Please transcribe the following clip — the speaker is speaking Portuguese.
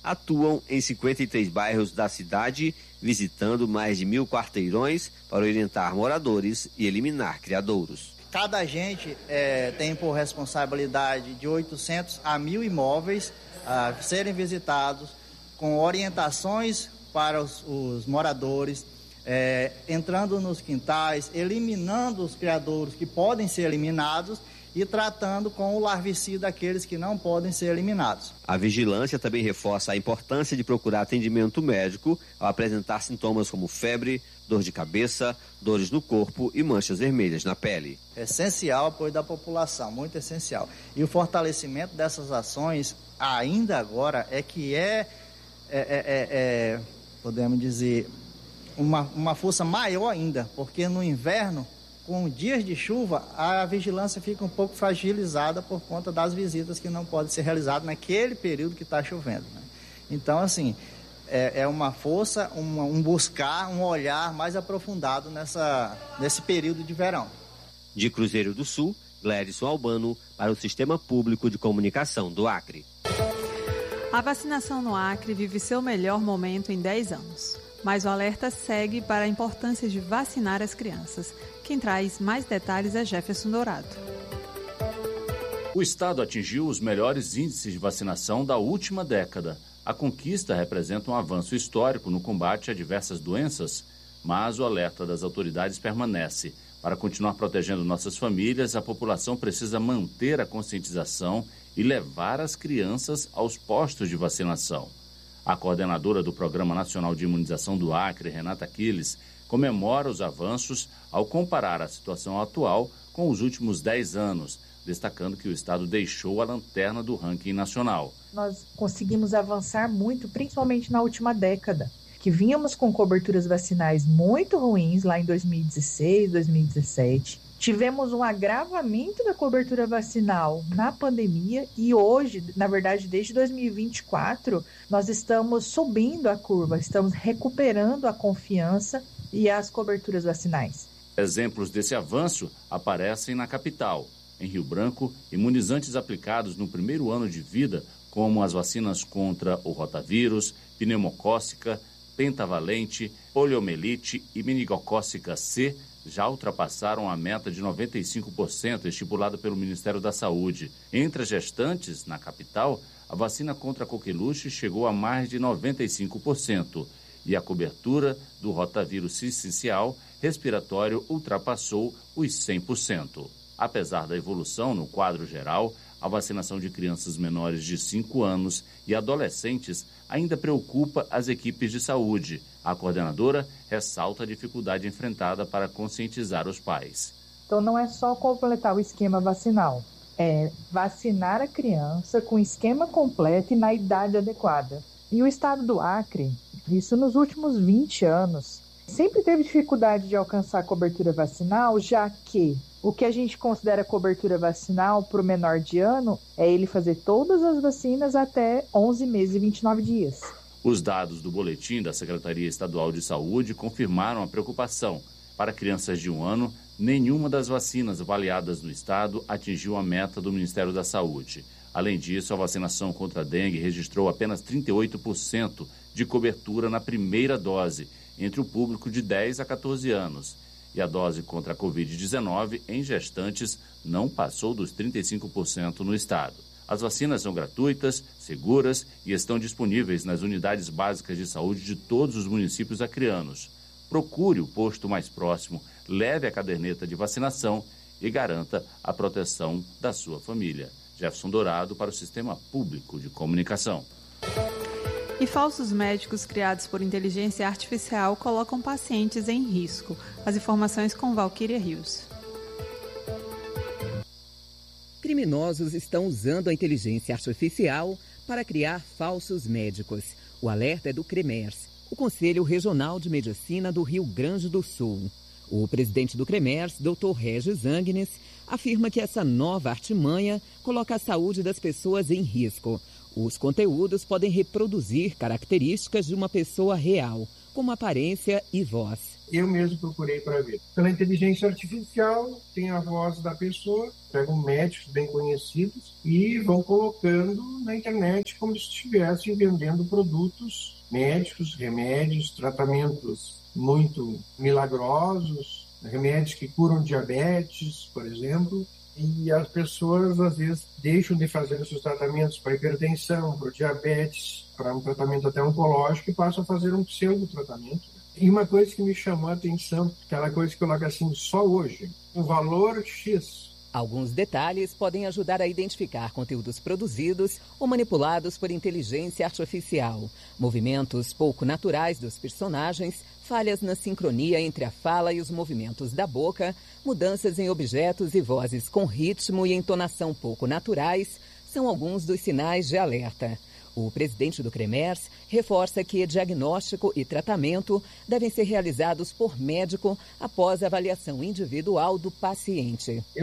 atuam em 53 bairros da cidade, visitando mais de 1.000 quarteirões para orientar moradores e eliminar criadouros. Cada agente tem por responsabilidade de 800 a 1.000 imóveis a serem visitados, com orientações para os moradores, entrando nos quintais, eliminando os criadouros que podem ser eliminados e tratando com o larvicida aqueles que não podem ser eliminados. A vigilância também reforça a importância de procurar atendimento médico ao apresentar sintomas como febre, dor de cabeça, dores no corpo e manchas vermelhas na pele. É essencial o apoio da população, muito essencial. E o fortalecimento dessas ações, ainda agora, podemos dizer, uma força maior ainda, porque no inverno, com dias de chuva, a vigilância fica um pouco fragilizada por conta das visitas que não podem ser realizadas naquele período que está chovendo, né? Então, assim, é uma força, um buscar, um olhar mais aprofundado nesse período de verão. De Cruzeiro do Sul, Glédson Albano, para o Sistema Público de Comunicação do Acre. A vacinação no Acre vive seu melhor momento em 10 anos. Mas o alerta segue para a importância de vacinar as crianças. Quem traz mais detalhes é Jefferson Dourado. O estado atingiu os melhores índices de vacinação da última década. A conquista representa um avanço histórico no combate a diversas doenças, mas o alerta das autoridades permanece. Para continuar protegendo nossas famílias, a população precisa manter a conscientização e levar as crianças aos postos de vacinação. A coordenadora do Programa Nacional de Imunização do Acre, Renata Quiles, comemora os avanços ao comparar a situação atual com os últimos 10 anos, destacando que o estado deixou a lanterna do ranking nacional. Nós conseguimos avançar muito, principalmente na última década, que vínhamos com coberturas vacinais muito ruins lá em 2016, 2017. Tivemos um agravamento da cobertura vacinal na pandemia e hoje, na verdade, desde 2024, nós estamos subindo a curva, estamos recuperando a confiança e as coberturas vacinais. Exemplos desse avanço aparecem na capital. Em Rio Branco, imunizantes aplicados no primeiro ano de vida, como as vacinas contra o rotavírus, pneumocócica, pentavalente, poliomielite e meningocócica C, já ultrapassaram a meta de 95% estipulada pelo Ministério da Saúde. Entre as gestantes, na capital, a vacina contra a coqueluche chegou a mais de 95% e a cobertura do rotavírus sincicial respiratório ultrapassou os 100%. Apesar da evolução no quadro geral, a vacinação de crianças menores de 5 anos e adolescentes ainda preocupa as equipes de saúde. A coordenadora ressalta a dificuldade enfrentada para conscientizar os pais. Então não é só completar o esquema vacinal, é vacinar a criança com esquema completo e na idade adequada. E o estado do Acre, isso nos últimos 20 anos, sempre teve dificuldade de alcançar a cobertura vacinal, já que o que a gente considera cobertura vacinal para o menor de ano é ele fazer todas as vacinas até 11 meses e 29 dias. Os dados do boletim da Secretaria Estadual de Saúde confirmaram a preocupação. Para crianças de 1 ano, nenhuma das vacinas avaliadas no estado atingiu a meta do Ministério da Saúde. Além disso, a vacinação contra a dengue registrou apenas 38% de cobertura na primeira dose, entre o público de 10 a 14 anos. E a dose contra a Covid-19 em gestantes não passou dos 35% no estado. As vacinas são gratuitas, seguras e estão disponíveis nas unidades básicas de saúde de todos os municípios acreanos. Procure o posto mais próximo, leve a caderneta de vacinação e garanta a proteção da sua família. Jefferson Dourado para o Sistema Público de Comunicação. E falsos médicos criados por inteligência artificial colocam pacientes em risco. As informações com Valquíria Rios. Criminosos estão usando a inteligência artificial para criar falsos médicos. O alerta é do CREMERS, o Conselho Regional de Medicina do Rio Grande do Sul. O presidente do CREMERS, Dr. Regis Agnes, afirma que essa nova artimanha coloca a saúde das pessoas em risco. Os conteúdos podem reproduzir características de uma pessoa real, como aparência e voz. Eu mesmo procurei para ver. Pela inteligência artificial, tem a voz da pessoa, pegam médicos bem conhecidos e vão colocando na internet como se estivessem vendendo produtos médicos, remédios, tratamentos muito milagrosos, remédios que curam diabetes, por exemplo. E as pessoas, às vezes, deixam de fazer esses tratamentos para hipertensão, para diabetes, para um tratamento até oncológico e passam a fazer um pseudo-tratamento. E uma coisa que me chamou a atenção, aquela coisa que coloca assim, só hoje, um valor X. Alguns detalhes podem ajudar a identificar conteúdos produzidos ou manipulados por inteligência artificial. Movimentos pouco naturais dos personagens, falhas na sincronia entre a fala e os movimentos da boca, mudanças em objetos e vozes com ritmo e entonação pouco naturais, são alguns dos sinais de alerta. O presidente do CREMERS reforça que diagnóstico e tratamento devem ser realizados por médico após avaliação individual do paciente.